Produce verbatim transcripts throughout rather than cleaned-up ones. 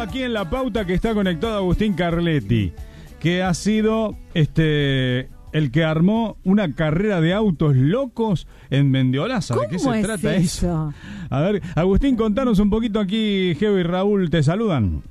Aquí en La Pauta que está conectado Agustín Carletti, que ha sido este el que armó una carrera de autos locos en Mendiolaza. ¿De qué se es trata eso? eso? A ver, Agustín, contanos un poquito aquí. Geo y Raúl te saludan.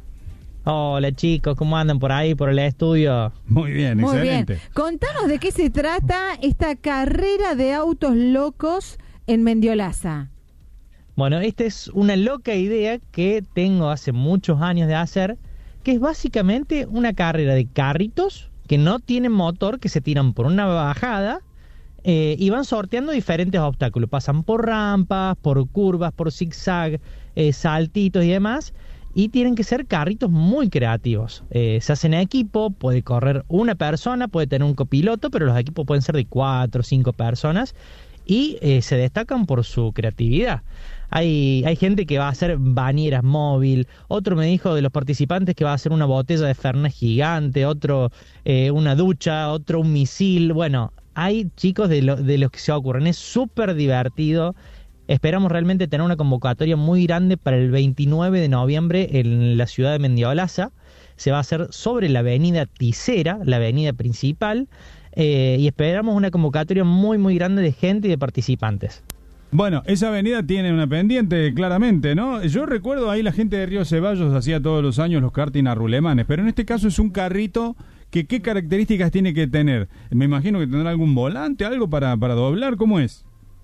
Hola chicos, ¿cómo andan por ahí, por el estudio? Muy bien, Muy excelente. bien. Contanos de qué se trata esta carrera de autos locos en Mendiolaza. Bueno, esta es una loca idea que tengo hace muchos años de hacer, que es básicamente una carrera de carritos que no tienen motor, que se tiran por una bajada eh, y van sorteando diferentes obstáculos. Pasan por rampas, por curvas, por zigzag, eh, saltitos y demás, y tienen que ser carritos muy creativos. Eh, se hacen en equipo, puede correr una persona, puede tener un copiloto, pero los equipos pueden ser de cuatro o cinco personas y eh, se destacan por su creatividad. Hay, hay gente que va a hacer bañeras móvil, otro me dijo de los participantes que va a hacer una botella de Fernet gigante, otro eh, una ducha, otro un misil. Bueno, hay chicos de, lo, de los que se ocurren, es súper divertido. Esperamos realmente tener una convocatoria muy grande para el veintinueve de noviembre en la ciudad de Mendiolaza. Se va a hacer sobre la avenida Ticera, la avenida principal, eh, y esperamos una convocatoria muy muy grande de gente y de participantes. Bueno, esa avenida tiene una pendiente, claramente, ¿no? Yo recuerdo ahí la gente de Río Ceballos hacía todos los años los karting a rulemanes, pero en este caso es un carrito que ¿qué características tiene que tener? Me imagino que tendrá algún volante, algo para, para doblar, ¿cómo es?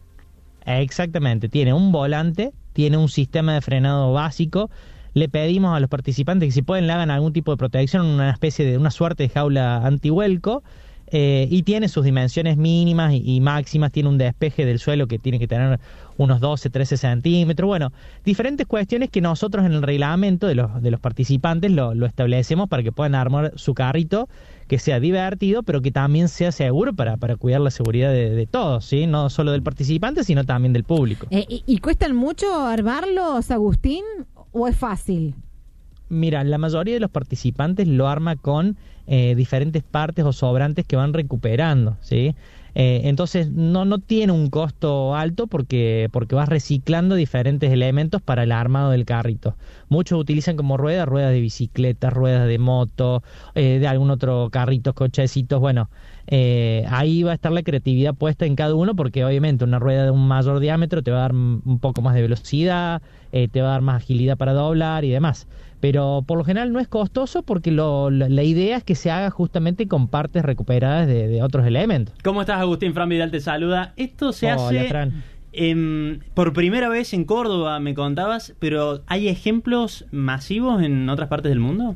Exactamente, tiene un volante, tiene un sistema de frenado básico. Le pedimos a los participantes que si pueden le hagan algún tipo de protección, una especie de una suerte de jaula antivuelco. Eh, y tiene sus dimensiones mínimas y, y máximas, tiene un despeje del suelo que tiene que tener unos doce, trece centímetros, bueno, diferentes cuestiones que nosotros en el reglamento de los, de los participantes lo, lo establecemos para que puedan armar su carrito, que sea divertido, pero que también sea seguro para, para cuidar la seguridad de, de todos, ¿sí? No solo del participante, sino también del público. Eh, y, ¿Y cuestan mucho armarlos, Agustín, o es fácil? Mira, la mayoría de los participantes lo arma con eh, diferentes partes o sobrantes que van recuperando, ¿sí? Eh, entonces no, no tiene un costo alto porque, porque vas reciclando diferentes elementos para el armado del carrito. Muchos utilizan como ruedas, ruedas de bicicleta, ruedas de moto, eh, de algún otro carrito, cochecitos, bueno... Eh, ahí va a estar la creatividad puesta en cada uno porque obviamente una rueda de un mayor diámetro te va a dar un poco más de velocidad, eh, te va a dar más agilidad para doblar y demás, pero por lo general no es costoso porque lo, la, la idea es que se haga justamente con partes recuperadas de, de otros elementos. ¿Cómo estás, Agustín? Fran Vidal te saluda. Esto se Hola, hace Fran. eh, por primera vez en Córdoba, me contabas, pero ¿hay ejemplos masivos en otras partes del mundo?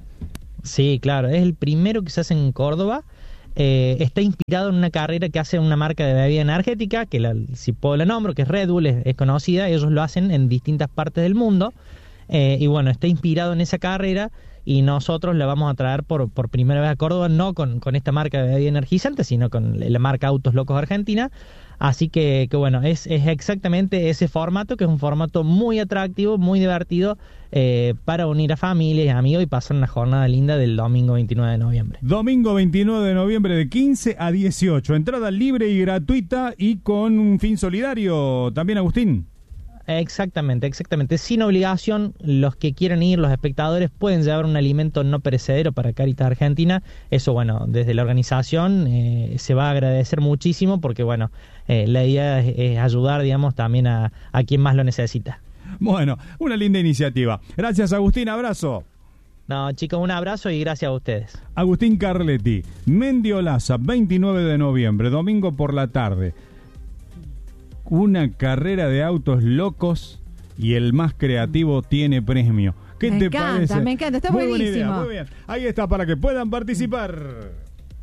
Sí, claro, es el primero que se hace en Córdoba. Eh, está inspirado en una carrera que hace una marca de bebida energética, que la, si puedo la nombro, que es Red Bull, es, es conocida, ellos lo hacen en distintas partes del mundo, eh, y bueno, está inspirado en esa carrera, y nosotros la vamos a traer por, por primera vez a Córdoba, no con, con esta marca de bebida energizante, sino con la marca Autos Locos Argentina. Así que, que bueno, es, es exactamente ese formato, que es un formato muy atractivo, muy divertido, eh, para unir a familias y amigos y pasar una jornada linda del domingo veintinueve de noviembre. Domingo veintinueve de noviembre de quince a dieciocho. Entrada libre y gratuita y con un fin solidario también, Agustín. Exactamente, exactamente. Sin obligación, los que quieran ir, los espectadores, pueden llevar un alimento no perecedero para Cáritas Argentina. Eso, bueno, desde la organización eh, se va a agradecer muchísimo porque, bueno, eh, la idea es, es ayudar, digamos, también a, a quien más lo necesita. Bueno, una linda iniciativa. Gracias, Agustín, abrazo. No, chicos, un abrazo y gracias a ustedes. Agustín Carletti, Mendiolaza, veintinueve de noviembre, domingo por la tarde. Una carrera de autos locos y el más creativo tiene premio. ¿Qué me te encanta, parece? Me encanta, está muy buenísimo. Buena idea, muy bien. Ahí está, para que puedan participar.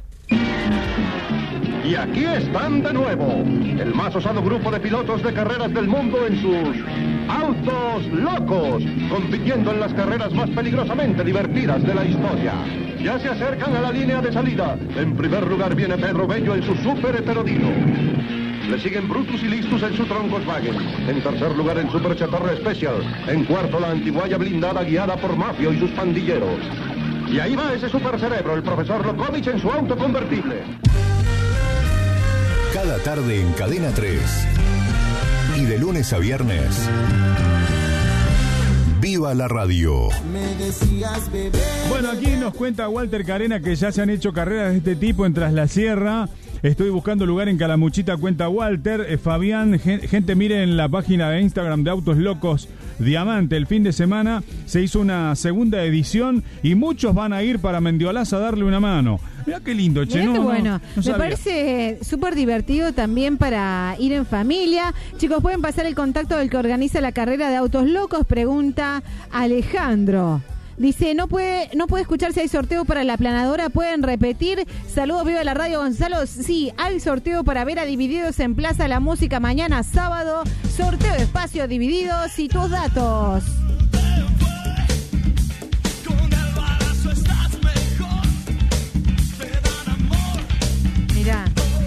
Y aquí están de nuevo, el más osado grupo de pilotos de carreras del mundo en sus Autos Locos, compitiendo en las carreras más peligrosamente divertidas de la historia. Ya se acercan a la línea de salida. En primer lugar viene Pedro Bello en su Super Heterodino. Le siguen Brutus y Listus en su Troncoswagen. En tercer lugar el Super Chatarra Special. En cuarto la antiguaya blindada guiada por Mafio y sus pandilleros. Y ahí va ese super cerebro, el profesor Lokovic en su auto convertible. Cada tarde en Cadena tres y de lunes a viernes, Viva la radio. Bueno, aquí nos cuenta Walter Carena que ya se han hecho carreras de este tipo en Tras la Sierra. Estoy buscando lugar en Calamuchita, cuenta Walter. Eh, Fabián, gente, mire en la página de Instagram de Autos Locos Diamante. El fin de semana se hizo una segunda edición y muchos van a ir para Mendiolaza a darle una mano. Mirá qué lindo, che. Mirá no, qué bueno. no, no Me sabía. parece súper divertido también para ir en familia. Chicos, pueden pasar el contacto del que organiza la carrera de Autos Locos, pregunta Alejandro. Dice, no puede no puede escuchar si hay sorteo para la aplanadora, pueden repetir. Saludos, viva la radio, Gonzalo. Sí, hay sorteo para ver a Divididos en Plaza La Música mañana sábado. Sorteo de espacio Divididos y tus datos. Mirá,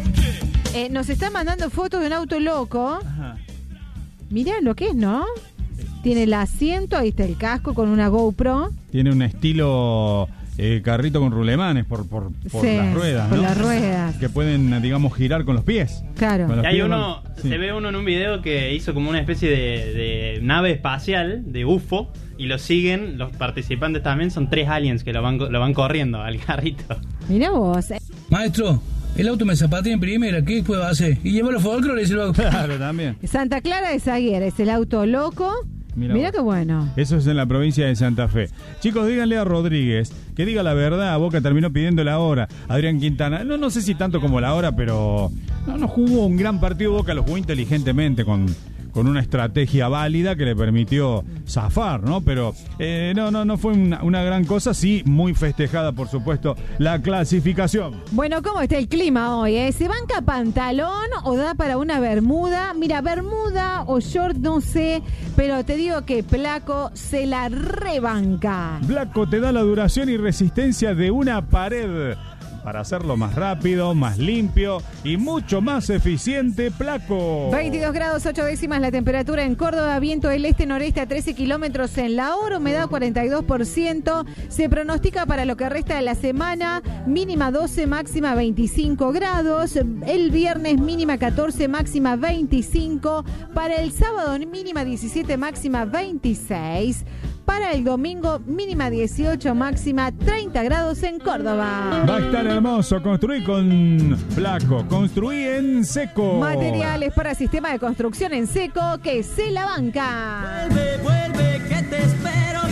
eh, nos están mandando fotos de un auto loco. Ajá. Mirá lo que es, ¿no? Tiene el asiento, ahí está el casco con una GoPro. Tiene un estilo eh, carrito con rulemanes por, por, por Sí, las ruedas, por ¿no? las ruedas. Que pueden, digamos, girar con los pies. Claro. Con los Y hay pies uno, van- sí. se ve uno en un video que hizo como una especie de, de nave espacial, de U F O, y lo siguen, los participantes también, son tres aliens que lo van, lo van corriendo al carrito. Mirá vos. eh. Maestro, el auto me zapatea en primera, ¿qué puedo hacer? Y llevarlo a folclore y se lo hago. Claro, también. Santa Clara de Zaguer es el auto loco. Mirá Mirá vos. qué bueno. Eso es en la provincia de Santa Fe. Chicos, díganle a Rodríguez que diga la verdad. Boca terminó pidiendo la hora. Adrián Quintana, no, no sé si tanto como la hora, pero no, no jugó un gran partido. Boca lo jugó inteligentemente con, con una estrategia válida que le permitió zafar, ¿no? Pero eh, no, no, no fue una, una gran cosa. Sí, muy festejada, por supuesto, la clasificación. Bueno, ¿cómo está el clima hoy? Eh? ¿Se banca pantalón o da para una bermuda? Mira, bermuda o short, no sé, pero te digo que Placo se la rebanca. Blanco te da la duración y resistencia de una pared. Para hacerlo más rápido, más limpio y mucho más eficiente, Placo. veintidós grados ocho décimas la temperatura en Córdoba, viento del este-noreste a trece kilómetros en la hora, humedad cuarenta y dos por ciento. Se pronostica para lo que resta de la semana, mínima doce, máxima veinticinco grados. El viernes mínima catorce, máxima veinticinco. Para el sábado mínima diecisiete, máxima veintiséis. Para el domingo mínima dieciocho, máxima treinta grados en Córdoba. Va a estar hermoso. Construí con Placo. Construí en seco. Materiales para sistema de construcción en seco que se la banca. Vuelve, vuelve, que te espero.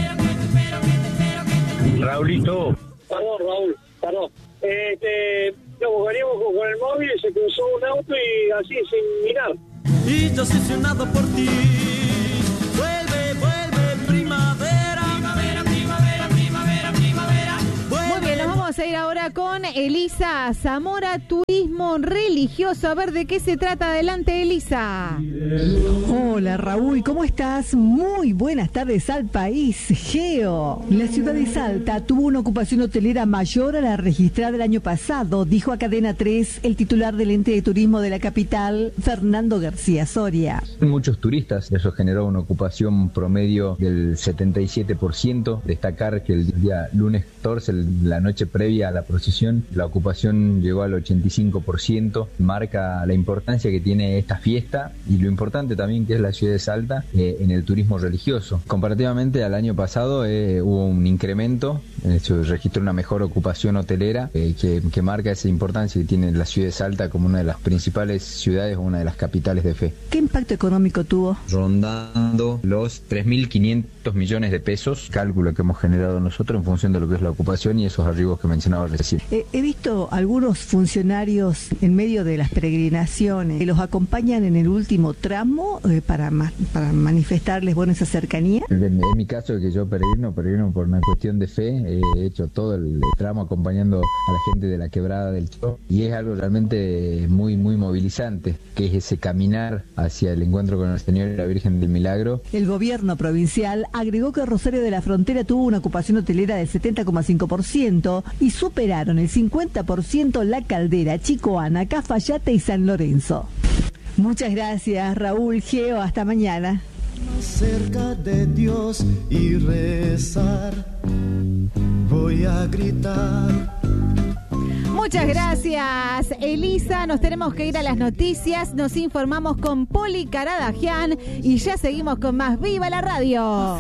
Raulito. Perdón, Raúl, perdón. Este, no, veníamos con, con el móvil y se cruzó un auto y así sin mirar. Y yo obsesionado por ti. Vuelve, vuelve, primavera. Primavera, primavera, primavera, primavera. Muy bien, nos vamos a ir ahora con Elisa Zamora, turismo religioso. A ver de qué se trata. Adelante, Elisa. Hola Raúl, ¿cómo estás? Muy buenas tardes al país. Geo, la ciudad de Salta tuvo una ocupación hotelera mayor a la registrada el año pasado, dijo a Cadena tres el titular del ente de turismo de la capital, Fernando García Soria. Muchos turistas, eso generó una ocupación promedio del setenta y siete por ciento. Destacar que el día lunes catorce, la noche previa a la procesión, la ocupación llegó al ochenta y cinco por ciento. Marca la importancia que tiene esta fiesta y lo importante también que es la ciudad de Salta eh, en el turismo religioso. Comparativamente al año pasado eh, hubo un incremento, eh, se registró una mejor ocupación hotelera eh, que, que marca esa importancia que tiene la ciudad de Salta como una de las principales ciudades o una de las capitales de fe. ¿Qué impacto económico tuvo? Rondando los tres mil quinientos millones de pesos, cálculo que hemos generado nosotros en función de lo que es la ocupación y esos arribos que mencionaba recién. Eh, he visto algunos funcionarios en medio de las peregrinaciones que los acompañan en el último tramo eh, para, ma para manifestarles bueno esa cercanía. En, en mi caso, que yo peregrino, peregrino por una cuestión de fe, he hecho todo el tramo acompañando a la gente de la Quebrada del Cho y es algo realmente muy, muy movilizante, que es ese caminar hacia el encuentro con el Señor y la Virgen del Milagro. El gobierno provincial agregó que Rosario de la Frontera tuvo una ocupación hotelera del setenta coma cinco por ciento y superaron el cincuenta por ciento La Caldera, Chicoana, Cafayate y San Lorenzo. Muchas gracias, Raúl. Geo, hasta mañana. Cerca de Dios y rezar, voy a gritar. Muchas gracias, Elisa. Nos tenemos que ir a las noticias. Nos informamos con Poli Caradagian y ya seguimos con más Viva la Radio.